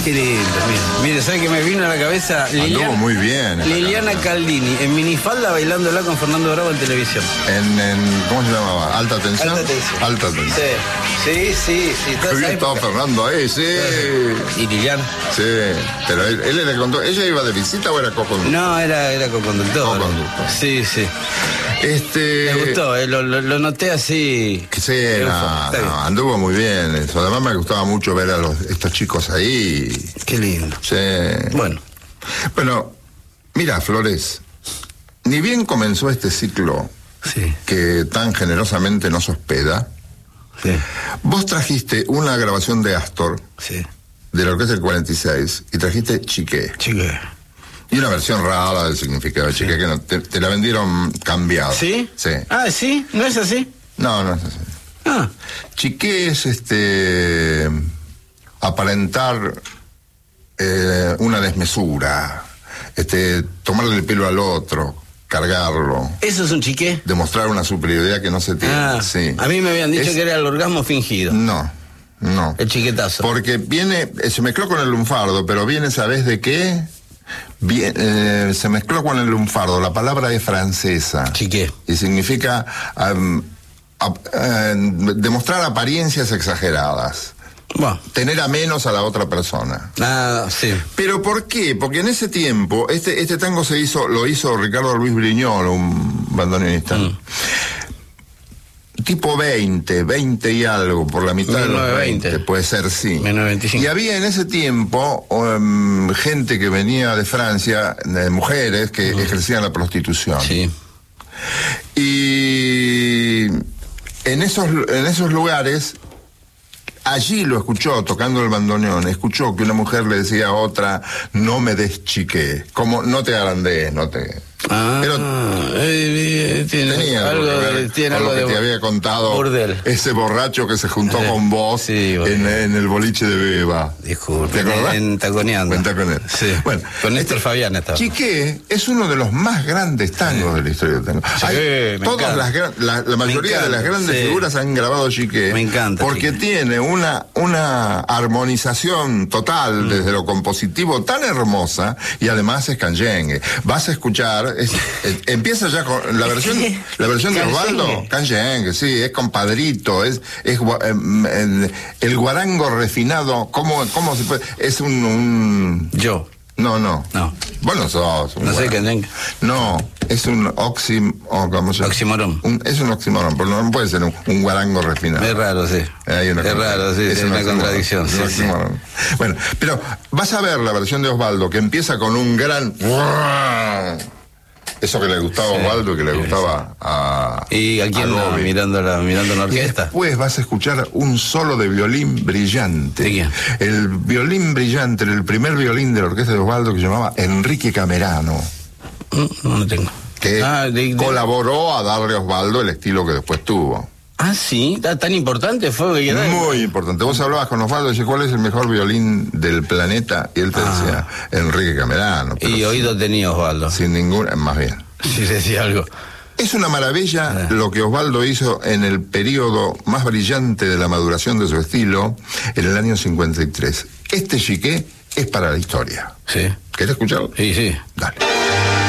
Qué lindo, mire, ¿sabe que me vino a la cabeza? Anduvo muy bien. Liliana Caldini, en minifalda bailándola con Fernando Bravo en televisión. ¿Cómo se llamaba? ¿Alta tensión? Alta tensión. Alta tensión. Sí. Qué bien estaba Fernando ahí, sí. ¿Y Liliana? Sí, pero él era conductor. ¿Ella iba de visita o era co-conductor? No, era co-conductor. Co-conductor. Sí. Me gustó, lo noté así. Sí, anduvo muy bien eso. Además me gustaba mucho ver a estos chicos ahí. Qué lindo. Sí. Bueno, mira, Flores, ni bien comenzó este ciclo que tan generosamente nos hospeda, vos trajiste una grabación de Astor, de la orquesta del 46, y trajiste Chiqué. Y una versión rara del significado de Chiqué, que te la vendieron cambiada. ¿Sí? Sí. Ah, ¿sí? ¿No es así? No es así. Chiqué es aparentar una desmesura, tomarle el pelo al otro, cargarlo. ¿Eso es un chiqué? Demostrar una superioridad que no se tiene. Sí. A mí me habían dicho que era el orgasmo fingido. No. El chiquetazo. Porque se mezcló con el lunfardo, pero viene, ¿sabés de qué? Se mezcló con el lunfardo. La palabra es francesa. Chiqué. Y significa demostrar apariencias exageradas. Tener a menos a la otra persona. Sí. ¿Pero por qué? Porque en ese tiempo, este tango lo hizo Ricardo Luis Briñol, un bandoneonista. Tipo 20 y algo, por la mitad de los 20, puede ser, sí. 1925. Y había en ese tiempo gente que venía de Francia, mujeres que ejercían la prostitución. Sí. Y en esos lugares, allí lo escuchó, tocando el bandoneón, escuchó que una mujer le decía a otra, no me des chiqué, como no te agrandes, no te... Pero tenía algo con lo que te había contado burdel. Ese borracho que se juntó con vos en el boliche de Beba. Disculpe, ¿te acordás? en Taconeando. Sí. Bueno, con Néstor Fabián estaba. Chiqué es uno de los más grandes tangos de la historia del tango. La mayoría de las grandes figuras han grabado Chiqué. Me encanta. Porque tiene una armonización total desde lo compositivo tan hermosa, y además es canyengue. Vas a escuchar, empieza ya con la versión de Osvaldo, canyengue, sí, es compadrito, es el guarango refinado. ¿Cómo se puede? Es yo. No. Bueno, sos un... No sé qué. No, es un oxímoron. Es un oxímoron, pero no puede ser un guarango refinado. Es raro, sí. Es una contradicción. Sí. Bueno, pero vas a ver la versión de Osvaldo, que empieza con un gran... Eso que le gustaba a Osvaldo, que le gustaba a... ¿Y a quién no? Mirando la orquesta. Y después vas a escuchar un solo de violín brillante. ¿De quién? El violín brillante, el primer violín de la orquesta de Osvaldo, que se llamaba Enrique Camerano. No lo tengo. Que colaboró a darle a Osvaldo el estilo que después tuvo. Sí, tan importante fue. Muy importante. Vos hablabas con Osvaldo y decías, ¿cuál es el mejor violín del planeta? Y él te decía, Enrique Camerano. Y oído tenía Osvaldo. Sin ninguna, más bien. Sí, decía algo. Es una maravilla lo que Osvaldo hizo en el periodo más brillante de la maduración de su estilo, en el año 53. Este Chiqué es para la historia. Sí. ¿Querés escucharlo? Sí. Dale.